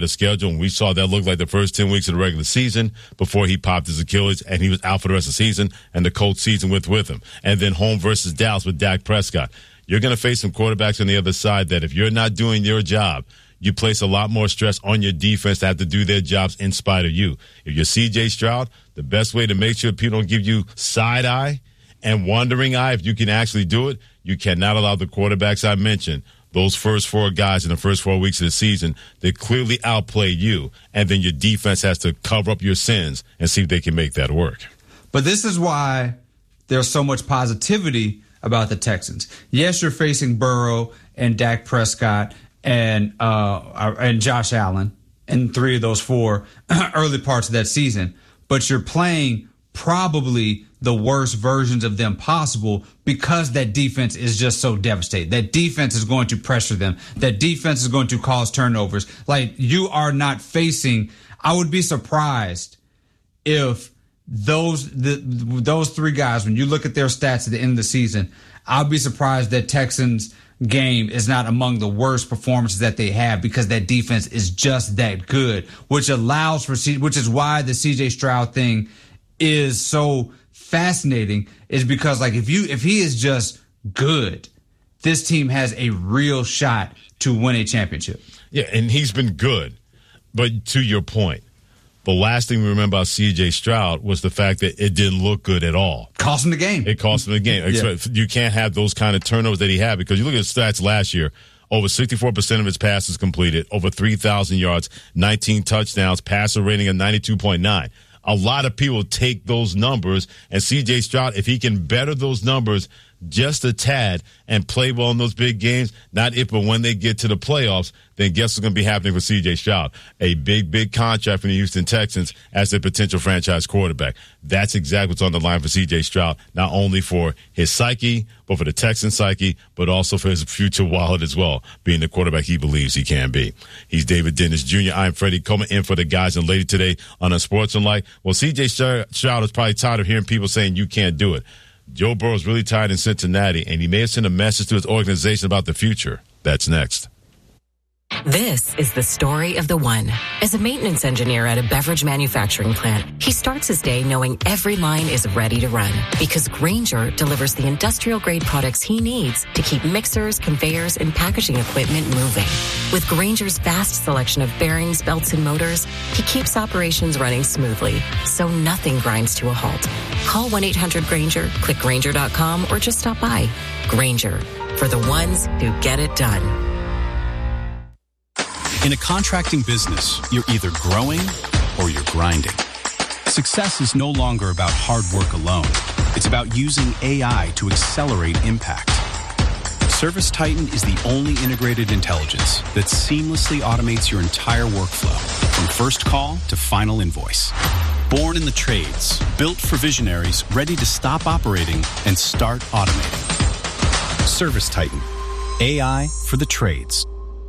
ahead of schedule, and we saw that look like the first 10 weeks of the regular season before he popped his Achilles, and he was out for the rest of the season, and the Colts season with him. And then home versus Dallas with Dak Prescott. You're going to face some quarterbacks on the other side that if you're not doing your job, you place a lot more stress on your defense to have to do their jobs in spite of you. If you're C.J. Stroud, the best way to make sure people don't give you side eye and wandering eye, if you can actually do it, you cannot allow the quarterbacks I mentioned, those first 4 guys in the first 4 weeks of the season, they clearly outplayed you, and then your defense has to cover up your sins and see if they can make that work. But this is why there's so much positivity about the Texans. Yes, you're facing Burrow and Dak Prescott and Josh Allen in 3 of those 4 early parts of that season, but you're playing probably the worst versions of them possible because that defense is just so devastated. That defense is going to pressure them. That defense is going to cause turnovers. Like, you are not facing, I would be surprised if those 3 guys, when you look at their stats at the end of the season, I'll be surprised that Texans game is not among the worst performances that they have because that defense is just that good, which is why the C.J. Stroud thing is so fascinating, is because, like, if he is just good, this team has a real shot to win a championship. Yeah, and he's been good. But to your point, the last thing we remember about C.J. Stroud was the fact that it didn't look good at all. Cost him the game. It cost him the game. Yeah. You can't have those kind of turnovers that he had, because you look at his stats last year, over 64% of his passes completed, over 3,000 yards, 19 touchdowns, passer rating of 92.9. A lot of people take those numbers, and C.J. Stroud, if he can better those numbers just a tad and play well in those big games, not if but when they get to the playoffs, then guess what's going to be happening for C.J. Stroud? A big contract from the Houston Texans as a potential franchise quarterback. That's exactly what's on the line for C.J. Stroud, not only for his psyche, but for the Texan psyche, but also for his future wallet as well, being the quarterback he believes he can be. He's David Dennis Jr. I'm Freddie Coleman, in for the guys and lady today on Unsportsmanlike. Well, C.J. Stroud is probably tired of hearing people saying you can't do it. Joe Burrow's really tired in Cincinnati, and he may have sent a message to his organization about the future. That's next. This is the story of the one. As a maintenance engineer at a beverage manufacturing plant, he starts his day knowing every line is ready to run, because Grainger delivers the industrial-grade products he needs to keep mixers, conveyors, and packaging equipment moving. With Grainger's vast selection of bearings, belts, and motors, he keeps operations running smoothly, so nothing grinds to a halt. Call 1-800-GRAINGER, click Grainger.com, or just stop by. Grainger, for the ones who get it done. In a contracting business, you're either growing or you're grinding. Success is no longer about hard work alone. It's about using AI to accelerate impact. ServiceTitan is the only integrated intelligence that seamlessly automates your entire workflow, from first call to final invoice. Born in the trades, built for visionaries ready to stop operating and start automating. ServiceTitan, AI for the trades.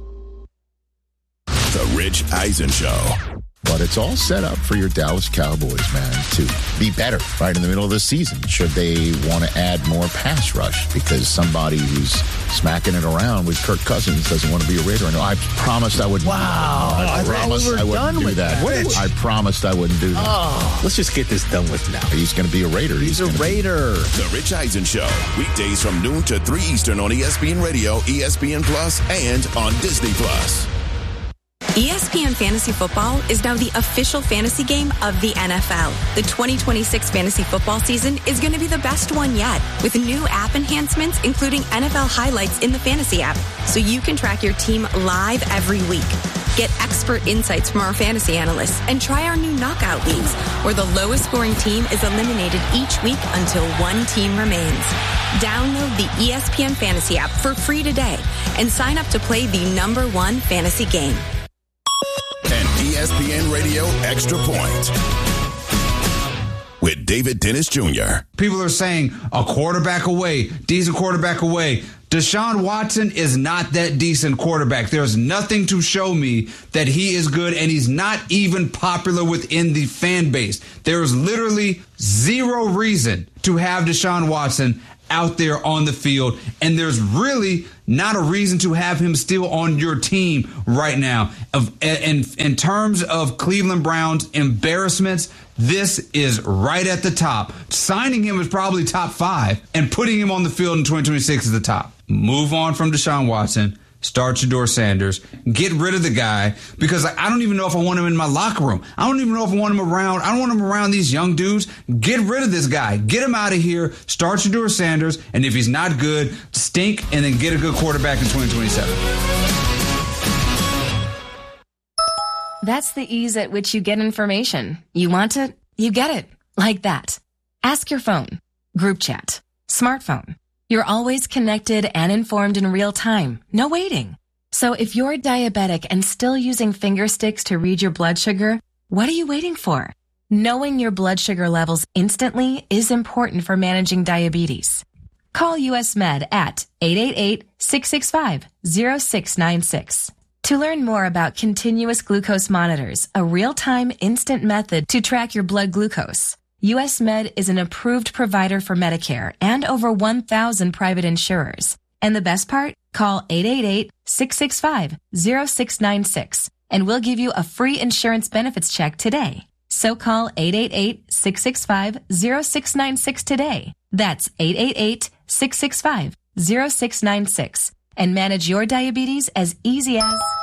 The Rich Eisen Show. But it's all set up for your Dallas Cowboys, man, to be better right in the middle of the season, should they want to add more pass rush, because somebody who's smacking it around with Kirk Cousins doesn't want to be a Raider. I promised I wouldn't. Wow. I promised I wouldn't do that. I promised I wouldn't do that. Oh, let's just get this done with now. He's going to be a Raider. He's a Raider. The Rich Eisen Show. Weekdays from noon to 3 Eastern on ESPN Radio, ESPN Plus, and on Disney Plus. ESPN Fantasy Football is now the official fantasy game of the NFL. The 2026 fantasy football season is going to be the best one yet, with new app enhancements, including NFL highlights in the fantasy app, so you can track your team live every week. Get expert insights from our fantasy analysts and try our new knockout leagues, where the lowest scoring team is eliminated each week until one team remains. Download the ESPN Fantasy app for free today and sign up to play the #1 fantasy game. And ESPN Radio Extra Point with David Dennis Jr. People are saying a quarterback away, decent quarterback away. Deshaun Watson is not that decent quarterback. There's nothing to show me that he is good, and he's not even popular within the fan base. There's literally zero reason to have Deshaun Watson out there on the field, and there's really not a reason to have him still on your team right now. In terms of Cleveland Browns embarrassments, this is right at the top. Signing him is probably top 5, and putting him on the field in 2026 is the top. Move on from Deshaun Watson. Start Shedeur Sanders. Get rid of the guy, because I don't even know if I want him in my locker room. I don't even know if I want him around. I don't want him around these young dudes. Get rid of this guy. Get him out of here. Start Shedeur Sanders. And if he's not good, stink, and then get a good quarterback in 2027. That's the ease at which you get information. You want it, you get it. Like that. Ask your phone. Group chat. Smartphone. You're always connected and informed in real time. No waiting. So if you're diabetic and still using finger sticks to read your blood sugar, what are you waiting for? Knowing your blood sugar levels instantly is important for managing diabetes. Call US Med at 888-665-0696. To learn more about continuous glucose monitors, a real-time instant method to track your blood glucose, US Med is an approved provider for Medicare and over 1,000 private insurers. And the best part? Call 888-665-0696 and we'll give you a free insurance benefits check today. So call 888-665-0696 today. That's 888-665-0696 and manage your diabetes as easy as